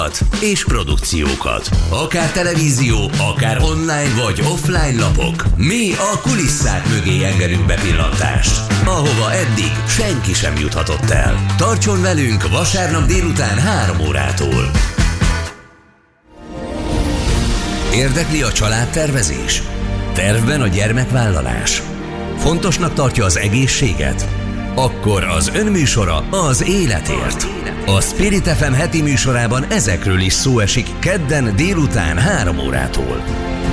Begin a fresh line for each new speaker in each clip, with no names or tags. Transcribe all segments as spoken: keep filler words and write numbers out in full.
és produkciókat. Akár televízió, akár online vagy offline lapok. Mi a kulisszák mögé engedünk bepillantást, ahova eddig senki sem juthatott el. Tartson velünk vasárnap délután három órától. Érdekli a családtervezés? Tervben a gyermekvállalás? Fontosnak tartja az egészséget? Akkor az önműsora az életért. A Spirit ef em heti műsorában ezekről is szó esik kedden délután három órától.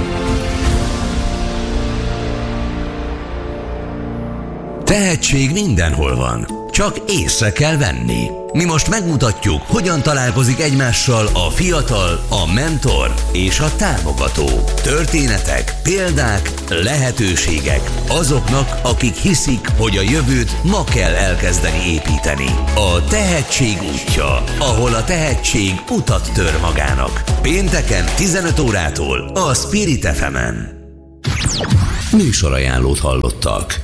Tehetség mindenhol van, csak észre kell venni. Mi most megmutatjuk, hogyan találkozik egymással a fiatal, a mentor és a támogató. Történetek, példák, lehetőségek azoknak, akik hiszik, hogy a jövőt ma kell elkezdeni építeni. A tehetség útja, ahol a tehetség utat tör magának. Pénteken tizenöt órától a Spirit ef emen. Műsorajánlót hallottak.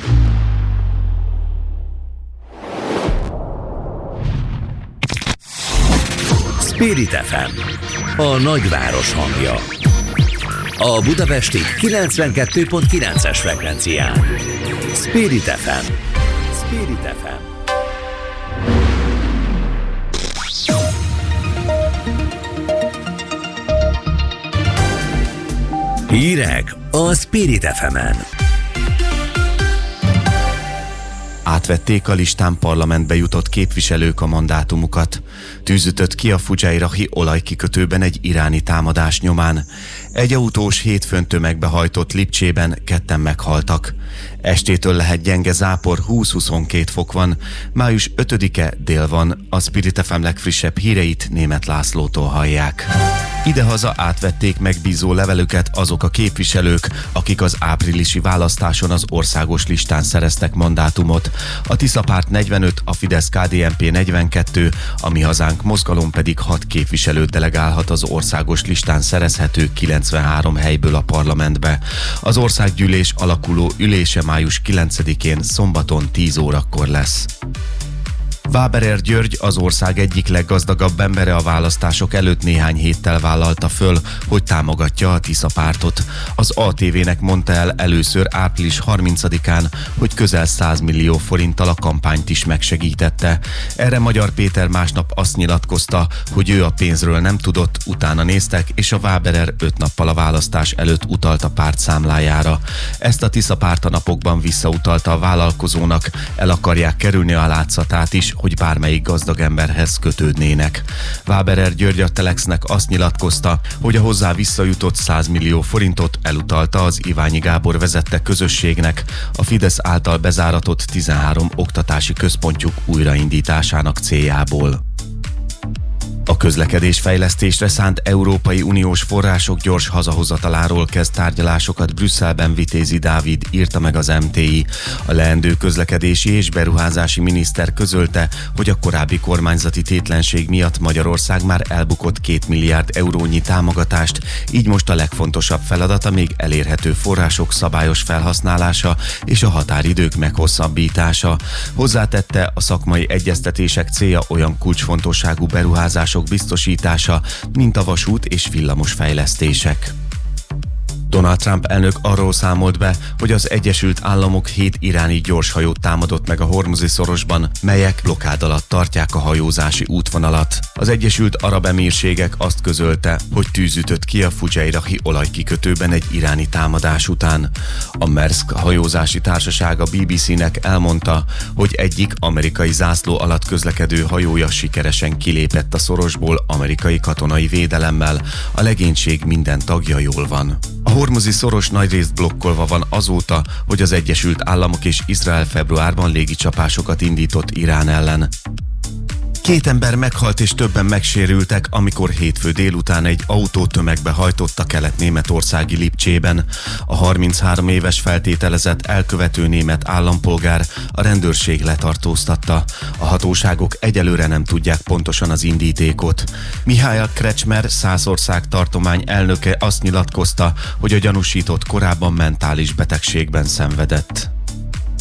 Spirit ef em, a nagyváros hangja. A budapesti kilencvenkettő pont kilences frekvencián. Spirit ef em. Spirit ef em. Hírek a Spirit ef emen.
Átvették a listán parlamentbe jutott képviselők a mandátumukat. Tűzütött ki a Fujairah-i olajkikötőben egy iráni támadás nyomán. Egy autós hétfőn tömegbe hajtott Lipcsében, ketten meghaltak. Estétől lehet gyenge zápor, húsz-huszonkét fok van. május ötödike, dél van. A Spirit ef em legfrissebb híreit Németh Lászlótól hallják. Idehaza átvették megbízó levelüket azok a képviselők, akik az áprilisi választáson az országos listán szereztek mandátumot. A Tisza Párt negyvenöt, a Fidesz-ká dé en pé negyvenkettő, a Mi Hazánk mozgalom pedig hat képviselőt delegálhat az országos listán szerezhető kilencvenhárom helyből a parlamentbe. Az országgyűlés alakuló ülése május kilencedikén szombaton tíz órakor lesz. Váberer György, az ország egyik leggazdagabb embere a választások előtt néhány héttel vállalta föl, hogy támogatja a Tisza Pártot. Az á té vének mondta el először április harmincadikán, hogy közel száz millió forinttal a kampányt is megsegítette. Erre Magyar Péter másnap azt nyilatkozta, hogy ő a pénzről nem tudott, utána néztek, és a Váberer öt nappal a választás előtt utalt a párt számlájára. Ezt a Tisza Párt a napokban visszautalta a vállalkozónak, el akarják kerülni a látszatát is, hogy bármelyik gazdag emberhez kötődnének. Váberer György a Telexnek azt nyilatkozta, hogy a hozzá visszajutott száz millió forintot elutalta az Iványi Gábor vezette közösségnek, a Fidesz által bezáratott tizenhárom oktatási központjuk újraindításának céljából. A közlekedésfejlesztésre szánt Európai Uniós források gyors hazahozataláról kezd tárgyalásokat Brüsszelben Vitézi Dávid, írta meg az em té i. A leendő közlekedési és beruházási miniszter közölte, hogy a korábbi kormányzati tétlenség miatt Magyarország már elbukott két milliárd eurónyi támogatást, így most a legfontosabb feladata még elérhető források szabályos felhasználása és a határidők meghosszabbítása. Hozzátette, a szakmai egyeztetések célja olyan kulcsfontosságú beruházások biztosítása, mint a vasút és villamos fejlesztések. Donald Trump elnök arról számolt be, hogy az Egyesült Államok hét iráni gyorshajót támadott meg a Hormuzi-szorosban, melyek blokkád alatt tartják a hajózási útvonalat. Az Egyesült Arab Emírségek azt közölte, hogy tűz ütött ki a Fujairah-i olajkikötőben egy iráni támadás után. A Maersk hajózási társaság a bé bé cé-nek elmondta, hogy egyik amerikai zászló alatt közlekedő hajója sikeresen kilépett a szorosból amerikai katonai védelemmel, a legénység minden tagja jól van. A Hormuzi-szoros nagyrészt blokkolva van azóta, hogy az Egyesült Államok és Izrael februárban légicsapásokat indított Irán ellen. Két ember meghalt és többen megsérültek, amikor hétfő délután egy autó tömegbe hajtott a kelet-németországi Lipcsében. A harminchárom éves feltételezett elkövető német állampolgár a rendőrség letartóztatta. A hatóságok egyelőre nem tudják pontosan az indítékot. Mihály Kretschmer, Szászország tartomány elnöke azt nyilatkozta, hogy a gyanúsított korábban mentális betegségben szenvedett.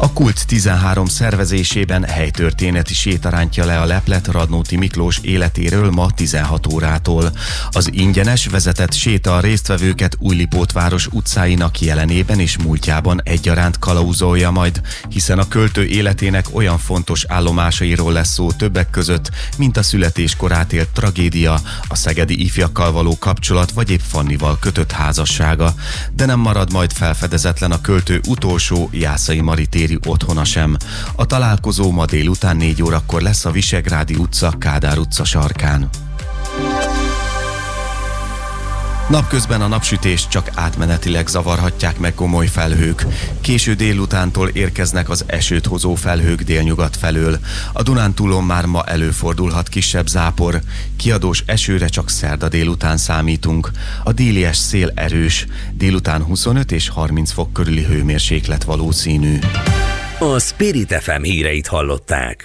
A Kult tizenhárom szervezésében helytörténeti séta rántja le a leplet Radnóti Miklós életéről ma tizenhat órától. Az ingyenes vezetett séta a résztvevőket Újlipótváros utcáinak jelenében és múltjában egyaránt kalauzolja majd, hiszen a költő életének olyan fontos állomásairól lesz szó többek között, mint a születéskorát élt tragédia, a szegedi ifjakkal való kapcsolat vagy épp Fannival kötött házassága. De nem marad majd felfedezetlen a költő utolsó Jászai Maritéri otthona sem. A találkozó ma délután négy órakor lesz a Visegrádi utca, Kádár utca sarkán. Napközben a napsütést csak átmenetileg zavarhatják meg komoly felhők. Késő délutántól érkeznek az esőt hozó felhők délnyugat felől. A Dunántúlon már ma előfordulhat kisebb zápor. Kiadós esőre csak szerda délután számítunk. A délies szél erős. Délután huszonöt és harminc fok körüli hőmérséklet valószínű.
A Spirit ef em híreit hallották.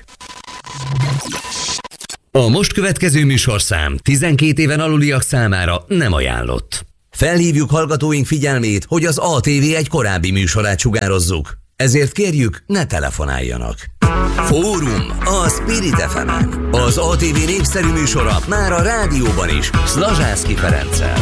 A most következő műsorszám tizenkét éven aluliak számára nem ajánlott. Felhívjuk hallgatóink figyelmét, hogy az á té vé egy korábbi műsorát sugározzuk. Ezért kérjük, ne telefonáljanak. Fórum a Spirit ef emen. Az á té vé népszerű műsora már a rádióban is, Szlazsászky Ferenccel.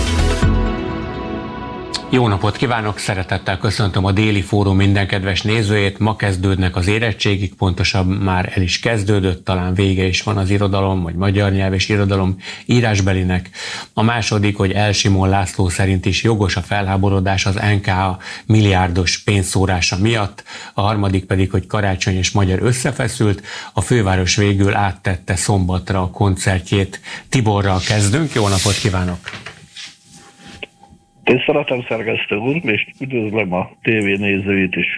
Jó napot kívánok, szeretettel köszöntöm a déli fórum minden kedves nézőjét. Ma kezdődnek az érettségik, pontosabb már el is kezdődött, talán vége is van az irodalom, vagy magyar nyelv és irodalom írásbelinek. A második, hogy Elsimon László szerint is jogos a felháborodás az en ká á milliárdos pénzszórása miatt. A harmadik pedig, hogy Karácsony és Magyar összefeszült, a főváros végül áttette szombatra a koncertjét. Tiborral kezdünk, jó napot kívánok!
Én szeretem szerkesztő úr, és üdvözlöm a tévé nézőit is.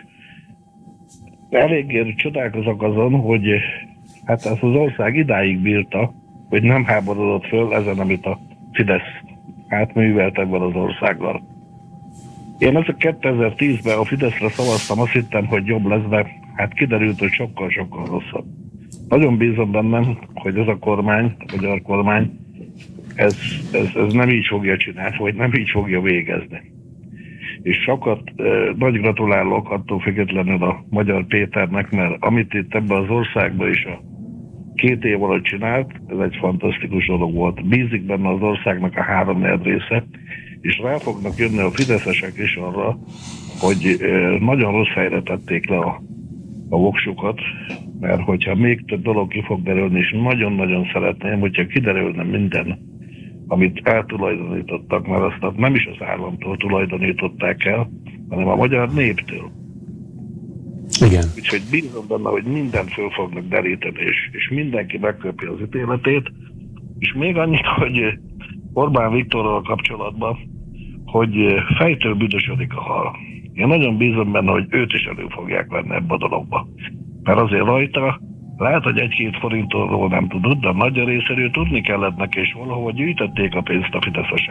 Eléggé csodálkozok azon, hogy hát ez az ország idáig bírta, hogy nem háborodott föl ezen, amit a Fidesz átművelt ebben az országgal. Én ezek kétezer-tízben a Fideszre szavaztam, azt hittem, hogy jobb lesz, de hát kiderült, hogy sokkal-sokkal rosszabb. Nagyon bízom bennem, hogy ez a kormány, a magyar kormány, Ez, ez, ez nem így fogja csinálni, vagy nem így fogja végezni. És sokat eh, nagy gratulálok attól függetlenül a Magyar Péternek, mert amit itt ebben az országban is a két év alatt csinált, ez egy fantasztikus dolog volt. Bízik benne az országnak a három negyed része, és rá fognak jönni a fideszesek is arra, hogy eh, nagyon rossz helyre tették le a, a voksukat, mert hogyha még több dolog ki fog derülni, és nagyon-nagyon szeretném, hogyha kiderülne minden, amit eltulajdonítottak, mert azt nem is az államtól tulajdonították el, hanem a magyar néptől.
Igen.
Úgyhogy bízom benne, hogy mindent föl fognak deríteni, és, és mindenki megköpje az ítéletét. És még annyit, hogy Orbán Viktorral kapcsolatban, hogy fejtől büdösödik a hal. Én nagyon bízom benne, hogy őt is elő fogják venni ebbe a dologba. Mert azért rajta lehet, hogy egy-két forintról nem tudod, de nagy részéről tudni kellett neki, és valahol gyűjtötték a pénzt a fideszesek.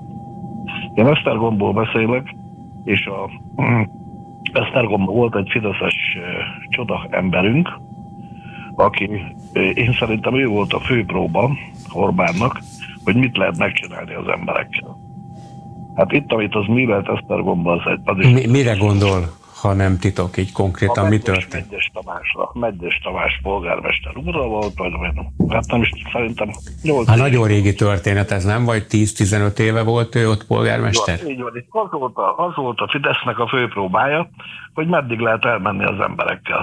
Én Esztergomból beszélek, és a Esztergomban volt egy fideszes csoda emberünk, aki, én szerintem ő volt a főpróba Orbánnak, hogy mit lehet megcsinálni az emberekkel. Hát itt, amit az művelt Esztergomban, az, az is...
Mi, mire gondol, ha nem titok, így konkrétan
a
mi
Medgyes,
történt?
Medgyes Tamásra, Medgyes Tamás polgármester úrral volt, vagy hát nem is, szerintem nyolc
Hát nagyon régi történet ez, nem? Vagy tíz-tizenöt éve volt ő ott polgármester?
Így van, így van. Az, volt a, az volt a Fidesznek a főpróbája, hogy meddig lehet elmenni az emberekkel.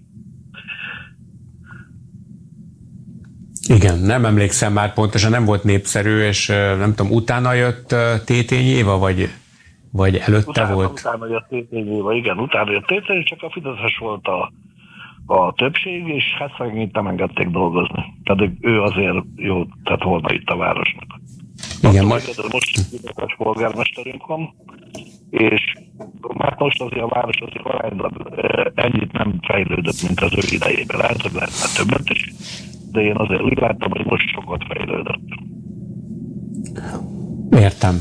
Igen, nem emlékszem már pontosan, nem volt népszerű, és nem tudom, utána jött Tétényi Éva, vagy, vagy előtte
utána,
volt?
Utána jött Tétényi Éva, igen, utána jött Tétényi, csak a Fideszes volt a, a többség, és hát szegényt nem engedték dolgozni. Tehát ő azért jó tett volna itt a városnak.
Igen,
majd... Most Fideszes polgármesterünk van, és már most azért a város azért arányban ennyit nem fejlődött, mint az ő idejében. Lehet, hogy lehetne többet is, de én azért úgy láttam, hogy most sokat fejlődött.
Értem.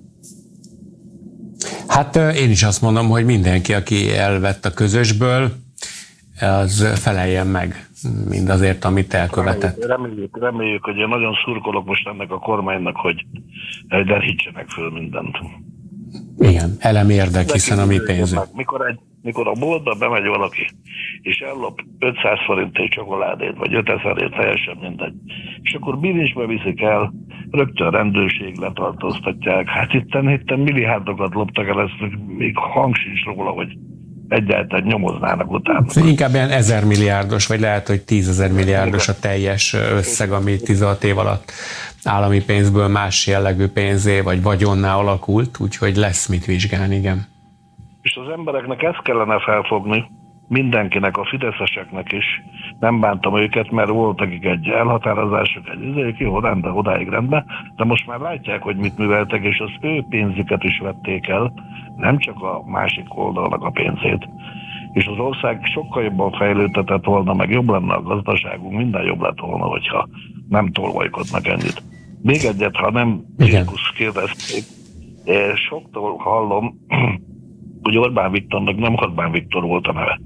Hát én is azt mondom, hogy mindenki, aki elvett a közösből, az feleljen meg mindazért, amit elkövetett.
Reméljük, reméljük, reméljük, hogy én nagyon szurkolok most ennek a kormánynak, hogy derítsenek föl mindent.
Igen, elem érdek, hiszen a mi pénzünk.
Mikor, egy, mikor a boltba bemegy valaki, és ellop ötszáz forintért csokoládét, vagy ötezerért, teljesen mindegy, és akkor bilincsbe viszik el, rögtön rendőrség letartóztatják. Hát itten, itten milliárdokat loptak el, ezt még hang sincs róla, hogy egyáltalán nyomoznának utána.
Inkább ilyen ezer milliárdos, vagy lehet, hogy tízezer milliárdos a teljes összeg, ami tizenhat év alatt állami pénzből más jellegű pénzé, vagy vagyonná alakult, úgyhogy lesz mit vizsgálni, igen.
És az embereknek ezt kellene felfogni, mindenkinek, a fideszeseknek is. Nem bántam őket, mert volt nekik egy elhatározásuk, egy izék, jó, rendben, odáig rendben, de most már látják, hogy mit műveltek, és az ő pénzüket is vették el, nem csak a másik oldalnak a pénzét. És az ország sokkal jobban fejlődhetett volna, meg jobb lenne a gazdaságunk, minden jobb lett volna, hogyha nem tolvajkodnak ennyit. Még egyet, ha nem cirkusz kérdezték, soktól hallom, hogy Orbán Viktornak nem Orbán Viktor volt a neve.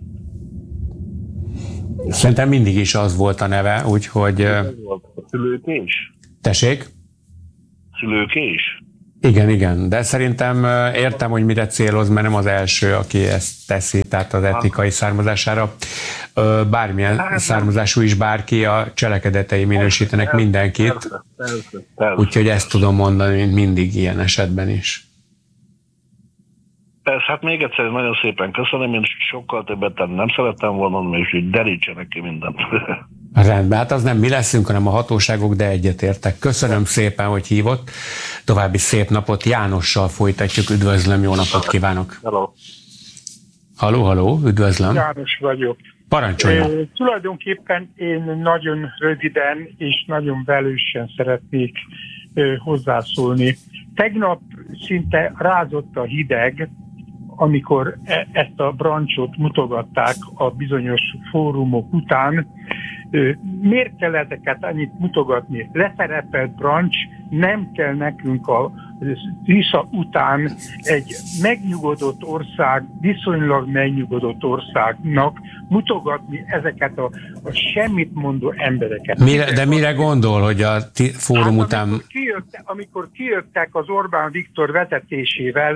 Szerintem mindig is az volt a neve, úgyhogy...
A Szülőké is?
Tessék?
Szülőké is?
Igen, igen, de szerintem értem, hogy mire céloz, mert nem az első, aki ezt teszi, tehát az etnikai származására. Bármilyen hát, származású is bárki, a cselekedetei minősítenek persze, mindenkit. Persze, persze, persze. Úgyhogy ezt tudom mondani, mint mindig ilyen esetben is.
Persze, hát még egyszer nagyon szépen köszönöm, én sokkal többet tenni nem szerettem volna, és így derítsenek ki mindent.
Rendben, hát az nem mi leszünk, hanem a hatóságok, de egyetértek. Köszönöm szépen, hogy hívott. További szép napot. Jánossal folytatjuk. Üdvözlöm, jó napot kívánok.
Hello.
Halló, halló, üdvözlöm.
János vagyok.
Parancsoljon.
E, tulajdonképpen én nagyon röviden és nagyon velősen szeretnék e, hozzászólni. Tegnap szinte rázott a hideg, amikor e- ezt a brancsot mutogatták a bizonyos fórumok után. Miért kell ezeket annyit mutogatni? Leszerepelt brancs, nem kell nekünk a Tisza után egy megnyugodott ország, viszonylag megnyugodott országnak mutogatni ezeket a, a semmit mondó embereket.
Mire, de mire gondol, hogy a ti- fórum hát, után...
Amikor, kijött, amikor kijöttek az Orbán Viktor vezetésével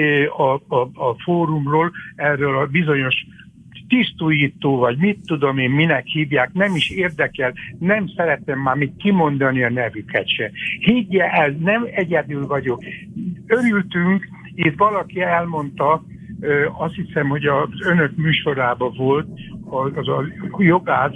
a, a, a fórumról, erről a bizonyos tisztújító, vagy mit tudom én, minek hívják, nem is érdekel, nem szeretem már még kimondani a nevüket se. Higgye el, nem egyedül vagyok. Örültünk, itt valaki elmondta, azt hiszem, hogy az önök műsorában volt, az a jogász,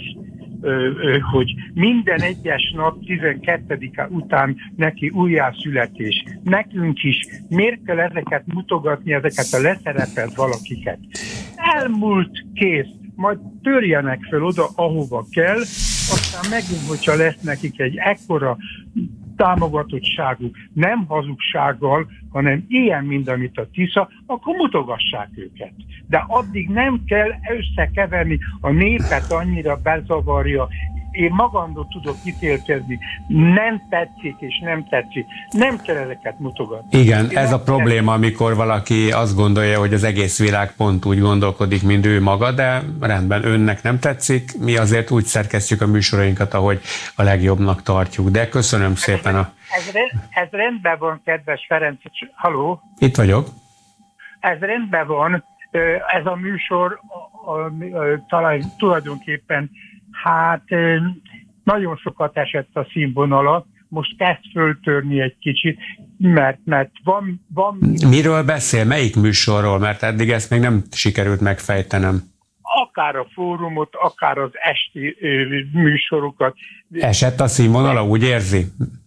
hogy minden egyes nap tizenkettedike után neki újjászületés. Nekünk is miért kell ezeket mutogatni, ezeket a leszerepelt valakiket? Elmúlt, kész, majd törjenek fel oda, ahova kell, aztán megint, hogyha lesz nekik egy ekkora támogatottságuk, nem hazugsággal, hanem ilyen, mint amit a Tisza, akkor mutogassák őket. De addig nem kell összekeverni, a népet annyira bezavarja. Én magamról tudok ítélkezni, nem tetszik és nem tetszik. Nem kell ezeket mutogatni.
Igen,
Én
ez a probléma, amikor valaki azt gondolja, hogy az egész világ pont úgy gondolkodik, mint ő maga, de rendben, önnek nem tetszik, mi azért úgy szerkesztjük a műsorainkat, ahogy a legjobbnak tartjuk. De köszönöm szépen a...
Ez, ez rendben van, kedves Ferenc. Halló?
Itt vagyok.
Ez rendben van. Ez a műsor a, a, a, talán tulajdonképpen hát nagyon sokat esett a színvonala, most kezd föltörni egy kicsit, mert, mert van, van...
Miről beszél? Melyik műsorról? Mert eddig ezt még nem sikerült megfejtenem.
Akár a fórumot, akár az esti ö, műsorokat.
Esett a színvonala, úgy érzi?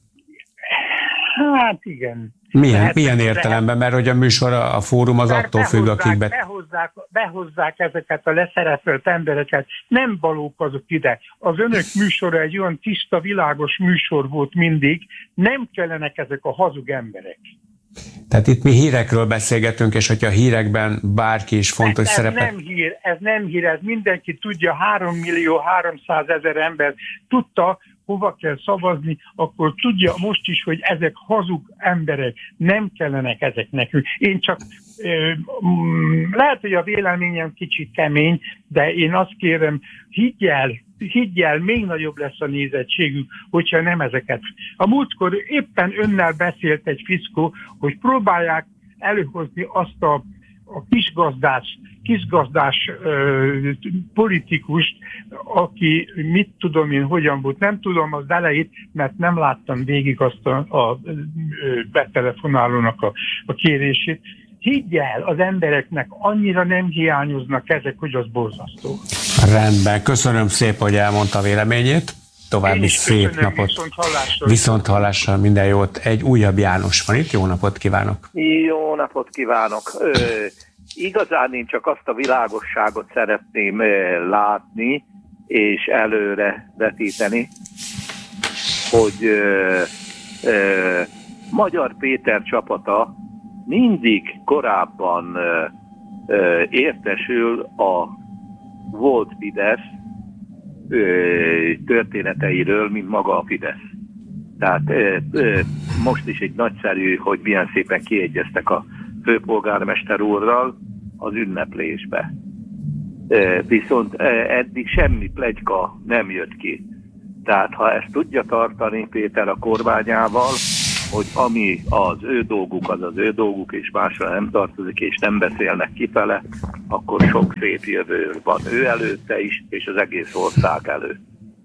Hát igen.
Milyen,
lehet,
milyen értelemben? Mert hogy a műsor, a fórum az attól függ, akik be...
Behozzák, behozzák ezeket a leszerepelt embereket, nem valók azok ide. Az önök műsora egy olyan tiszta, világos műsor volt mindig, nem kellenek ezek a hazug emberek.
Tehát itt mi hírekről beszélgetünk, és hogyha a hírekben bárki is fontos
ez
szerepet...
Ez nem hír, ez nem hír, ez mindenki tudja, három millió háromszázezer ember tudta, hova kell szavazni, akkor tudja most is, hogy ezek hazug emberek, nem kellenek ezek nekünk. Én csak, lehet, hogy a véleményem kicsit kemény, de én azt kérem, higgyel, higgyel, még nagyobb lesz a nézettségük, hogyha nem ezeket. A múltkor éppen önnel beszélt egy fickó, hogy próbálják előhozni azt a, a kisgazdás, kisgazdás ö, politikust, aki mit tudom én, hogyan volt. Nem tudom az elejét, mert nem láttam végig azt a, a, a betelefonálónak a, a kérését. Higgy el, az embereknek annyira nem hiányoznak ezek, hogy az borzasztó.
Rendben, köszönöm szépen, hogy elmondta a véleményét. További szép köszönöm, napot.
Viszont hallásra.
Viszont hallásra, minden jót. Egy újabb János van itt, jó napot kívánok.
Jó napot kívánok. Ö, igazán én csak azt a világosságot szeretném ö, látni, és előre vetíteni, hogy ö, ö, Magyar Péter csapata mindig korábban ö, ö, értesül a volt Fidesz ö, történeteiről, mint maga a Fidesz. Tehát ö, ö, most is egy nagyszerű, hogy milyen szépen kiegyeztek a főpolgármester úrral az ünneplésbe. Ö, viszont ö, eddig semmi pletyka nem jött ki. Tehát ha ezt tudja tartani Péter a kormányával, hogy ami az ő dolguk, az az ő dolguk, és másra nem tartozik, és nem beszélnek kifele, akkor sok szép jövő van ő előtte is, és az egész ország előtt.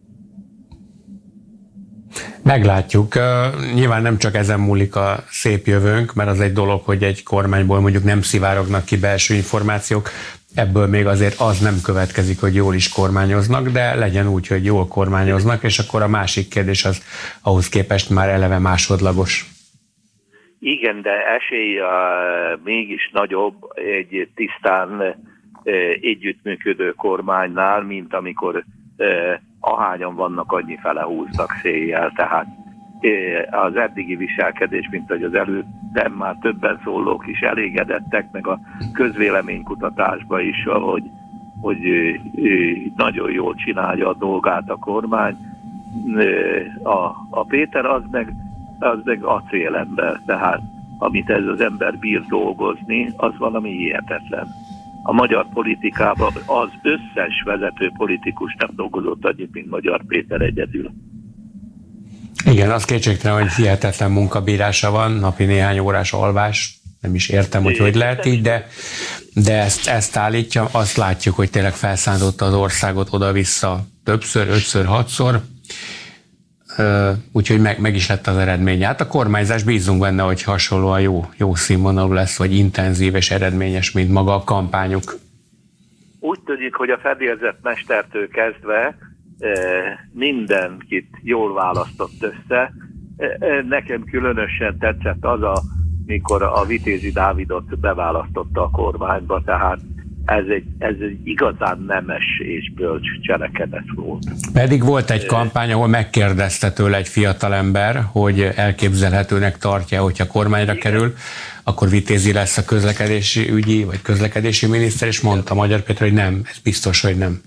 Meglátjuk. Nyilván nem csak ezen múlik a szép jövőnk, mert az egy dolog, hogy egy kormányból mondjuk nem szivárognak ki belső információk, ebből még azért az nem következik, hogy jól is kormányoznak, de legyen úgy, hogy jól kormányoznak, és akkor a másik kérdés az ahhoz képest már eleve másodlagos.
Igen, de esély uh, mégis nagyobb egy tisztán uh, együttműködő kormánynál, mint amikor uh, ahányan vannak, annyi fele húznak széjjel. Tehát uh, az eddigi viselkedés, mint hogy az előttem már többen szólók is elégedettek, meg a közvéleménykutatásban is, hogy, hogy uh, uh, nagyon jól csinálja a dolgát a kormány. Uh, a, a Péter az meg az meg acélember, tehát amit ez az ember bír dolgozni, az valami hihetetlen. A magyar politikában az összes vezető politikus nem dolgozott annyit, mint Magyar Péter egyedül.
Igen, az kétségtelen, hogy hihetetlen munkabírása van, napi néhány órás alvás, nem is értem, hogy hogy lehet így, de, de ezt, ezt állítja, azt látjuk, hogy tényleg felszántotta az országot oda-vissza többször, ötször, hatszor, úgyhogy meg, meg is lett az eredmény. Hát a kormányzás, bízunk benne, hogy hasonlóan jó, jó színvonalú lesz, vagy intenzív és eredményes, mint maga a kampányuk.
Úgy tűnik, hogy a fedélzett mestertől kezdve mindenkit jól választott össze. Nekem különösen tetszett az, a, mikor a Vitézi Dávidot beválasztotta a kormányba, tehát Ez egy, ez egy igazán nemes és bölcs cselekedet volt.
Pedig volt egy kampány, ahol megkérdezte tőle egy fiatalember, hogy elképzelhetőnek tartja, hogyha kormányra Igen. kerül, akkor Vitézi lesz a közlekedési ügyi, vagy közlekedési miniszter, és mondta Magyar Péter, hogy nem, ez biztos, hogy nem.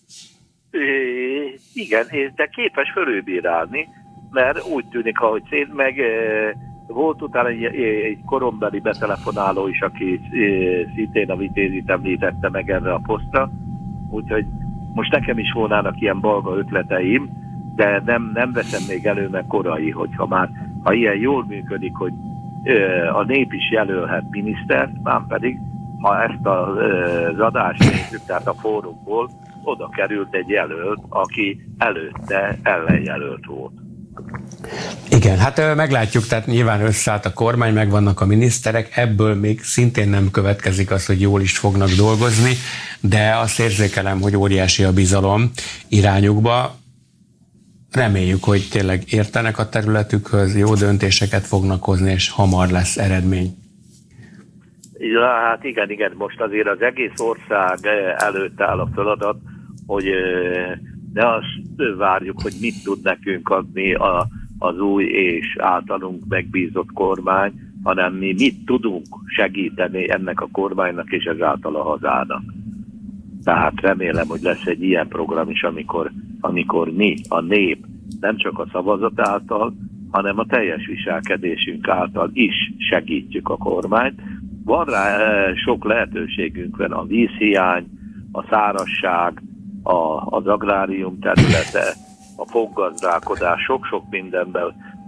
Igen, de képes fölülbírálni, mert úgy tűnik, ahogy szét, meg volt utána egy, egy korombeli betelefonáló is, aki szintén a Vitézit említette meg erre a posztra, úgyhogy most nekem is volnának ilyen balga ötleteim, de nem, nem veszem még elő, meg korai, hogyha már, ha ilyen jól működik, hogy a nép is jelölhet minisztert, már pedig, ha ezt az adást nézzük, tehát a fórumból oda került egy jelölt, aki előtte ellenjelölt volt.
Igen, hát meglátjuk, tehát nyilván összeállt a kormány, megvannak a miniszterek, ebből még szintén nem következik az, hogy jól is fognak dolgozni, de azt érzékelem, hogy óriási a bizalom irányukba. Reméljük, hogy tényleg értenek a területükhöz, jó döntéseket fognak hozni, és hamar lesz eredmény.
Ja, hát igen, igen, most azért az egész ország előtt áll a feladat, hogy ne azt várjuk, hogy mit tud nekünk adni a, az új és általunk megbízott kormány, hanem mi mit tudunk segíteni ennek a kormánynak és ezáltal a hazának. Tehát remélem, hogy lesz egy ilyen program is, amikor, amikor mi, a nép, nem csak a szavazat által, hanem a teljes viselkedésünk által is segítjük a kormányt. Van rá sok lehetőségünk, van a vízhiány, a szárazság, a, az agrárium területe, a foggazdálkodás, sok-sok mindenben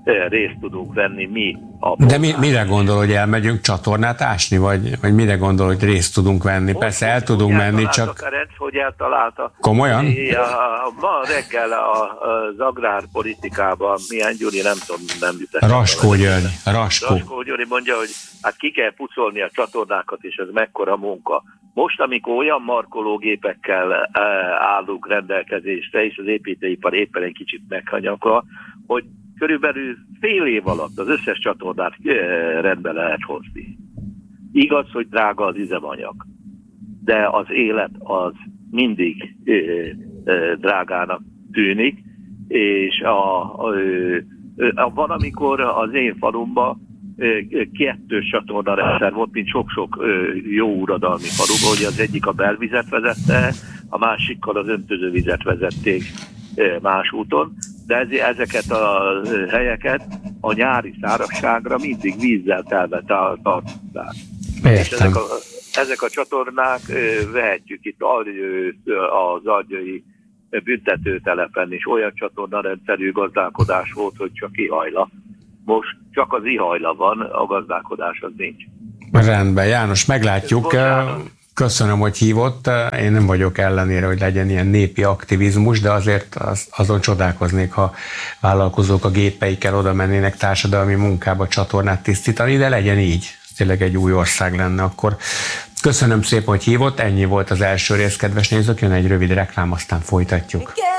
részt tudunk venni mi. A
De mi, mire gondol, hogy elmegyünk csatornát ásni, vagy, vagy mire gondol, hogy részt tudunk venni? Most persze el tudunk menni, csak...
Ferenc, hogy eltalálta.
Komolyan?
A, ma reggel a, az agrárpolitikában, milyen Gyuri, nem tudom, nem jutott.
Raskó György, Raskó.
Raskó Gyuri mondja, hogy hát ki kell pucolni a csatornákat, és ez mekkora munka. Most, amikor olyan markológépekkel állunk rendelkezésre, és az építőipar éppen egy kicsit meghanyagol, hogy körülbelül fél év alatt az összes csatornát rendbe lehet hozni. Igaz, hogy drága az üzemanyag, de az élet az mindig drágának tűnik, és a, a, a, van, amikor az én falumban kettős csatornarendszer volt, mint sok-sok jó uradalmi faluban, hogy az egyik a belvizet vezette, a másikkal az öntözővizet vezették más úton, de ezeket a helyeket a nyári szárazságra mindig vízzel telve tartották. Ezek a, ezek a csatornák, vehetjük itt az Agyai büntetőtelepen is, olyan csatornarendszerű gazdálkodás volt, hogy csak ihajla. Most csak az ihajla van, a gazdálkodás az nincs.
Rendben, János, meglátjuk. Köszönöm, hogy hívott. Én nem vagyok ellenére, hogy legyen ilyen népi aktivizmus, de azért az, azon csodálkoznék, ha vállalkozók a gépeikkel oda mennének társadalmi munkába csatornát tisztítani, de legyen így. Ez tényleg egy új ország lenne akkor. Köszönöm szépen, hogy hívott. Ennyi volt az első rész, kedves nézők. Jön egy rövid reklám, aztán folytatjuk.